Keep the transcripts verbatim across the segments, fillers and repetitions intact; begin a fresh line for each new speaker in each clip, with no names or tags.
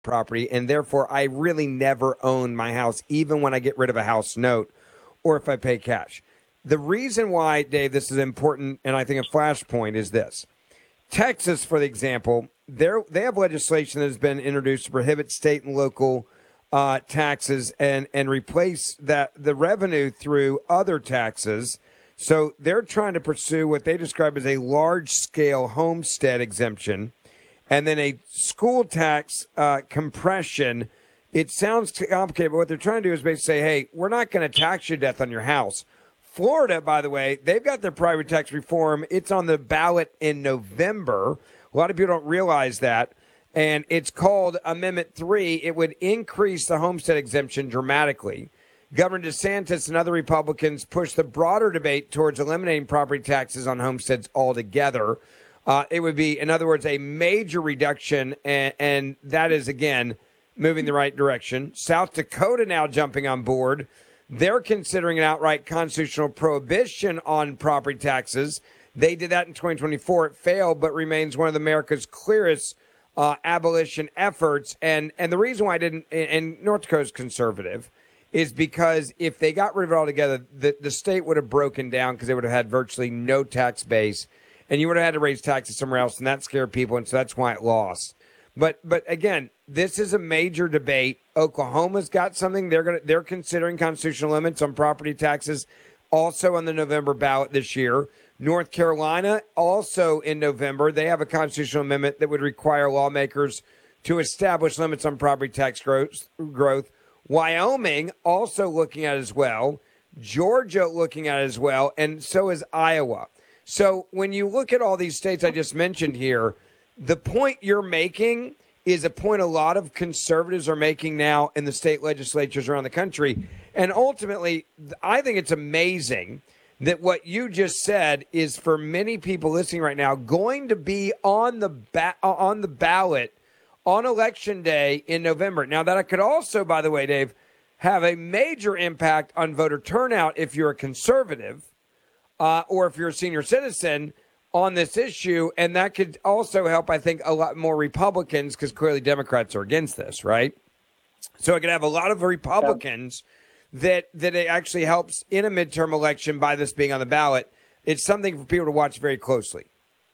property, and therefore I really never own my house, even when I get rid of a house note or if I pay cash. The reason why, Dave, this is important, and I think a flashpoint, is this. Texas, for example, they're, they have legislation that has been introduced to prohibit state and local uh, taxes and, and replace that the revenue through other taxes. So they're trying to pursue what they describe as a large-scale homestead exemption and then a school tax uh, compression. It sounds complicated, but what they're trying to do is basically say, hey, we're not going to tax you to death on your house. Florida, by the way, they've got their private tax reform. It's on the ballot in November. A lot of people don't realize that. And it's called Amendment three. It would increase the homestead exemption dramatically. Governor DeSantis and other Republicans pushed the broader debate towards eliminating property taxes on homesteads altogether. Uh, it would be, in other words, a major reduction, and, and that is, again, moving the right direction. South Dakota now jumping on board. They're considering an outright constitutional prohibition on property taxes. They did that in twenty twenty-four. It failed, but remains one of America's clearest uh, abolition efforts. And and the reason why I didn't, and North Dakota's conservative, is because if they got rid of it altogether, the, the state would have broken down because they would have had virtually no tax base, and you would have had to raise taxes somewhere else, and that scared people, and so that's why it lost. But but again, this is a major debate. Oklahoma's got something. They're gonna they're considering constitutional limits on property taxes, also on the November ballot this year. North Carolina, also in November, they have a constitutional amendment that would require lawmakers to establish limits on property tax growth. growth. Wyoming also looking at it as well. Georgia looking at it as well, and so is Iowa. So when you look at all these states I just mentioned here, the point you're making is a point a lot of conservatives are making now in the state legislatures around the country. And ultimately, I think it's amazing that what you just said is, for many people listening right now, going to be on the ba- on the ballot on Election Day in November. Now, that could also, by the way, Dave, have a major impact on voter turnout if you're a conservative uh, or if you're a senior citizen on this issue. And that could also help, I think, a lot more Republicans, because clearly Democrats are against this, right? So it could have a lot of Republicans that, that it actually helps in a midterm election by this being on the ballot. It's something for people to watch very closely.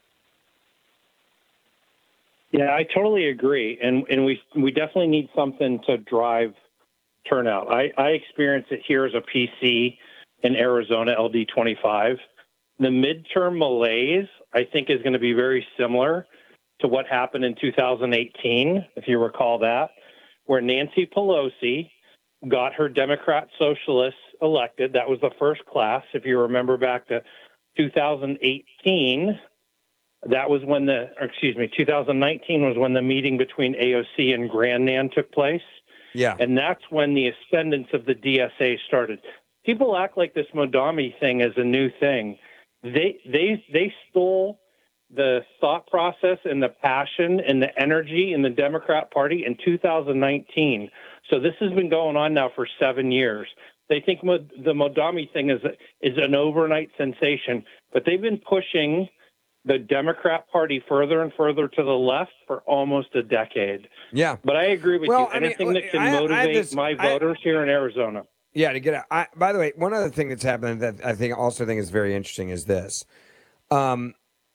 Yeah, I totally agree. And and we we definitely need something to drive turnout. I, I experience it here as a P C in Arizona, L D twenty-five. The midterm malaise, I think, is going to be very similar to what happened in two thousand eighteen, if you recall that, where Nancy Pelosi got her Democrat socialists elected. That was the first class. If you remember back to two thousand eighteen, that was when the, or excuse me, two thousand nineteen was when the meeting between A O C and Grandnan took place.
Yeah.
And that's when the ascendance of the D S A started. People act like this Modami thing is a new thing. They they they stole the thought process and the passion and the energy in the Democrat Party in two thousand nineteen. So this has been going on now for seven years. They think the Modami thing is is an overnight sensation, but they've been pushing the Democrat Party further and further to the left for almost a decade.
Yeah.
But I agree with
well,
you.
I
Anything
mean,
that can
I,
motivate
I this,
my voters
I,
here in Arizona.
Yeah, to get out. I, by the way, one other thing that's happening that I think also think is very interesting is this. Um,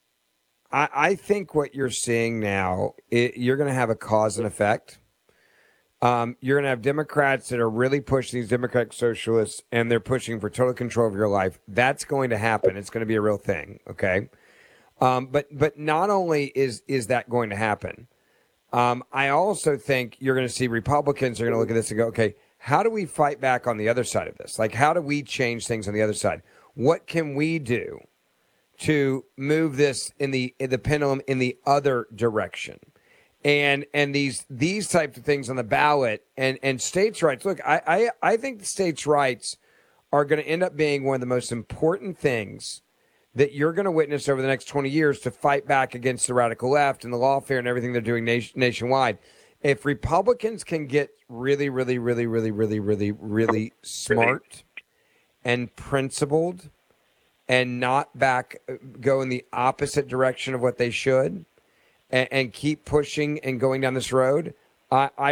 I, I think what you're seeing now, it, you're going to have a cause and effect. Um, you're going to have Democrats that are really pushing these Democratic socialists, and they're pushing for total control of your life. That's going to happen. It's going to be a real thing, okay? Um, but but not only is is that going to happen, um, I also think you're going to see Republicans are going to look at this and go, okay, how do we fight back on the other side of this? Like, how do we change things on the other side? What can we do to move this in the in the pendulum in the other direction? And and these these types of things on the ballot and, and states' rights. Look, I, I, I think states' rights are going to end up being one of the most important things that you're going to witness over the next twenty years to fight back against the radical left and the lawfare and everything they're doing nation, nationwide. If Republicans can get really, really, really, really, really, really, really smart and principled and not back, go in the opposite direction of what they should, and, and keep pushing and going down this road, I, I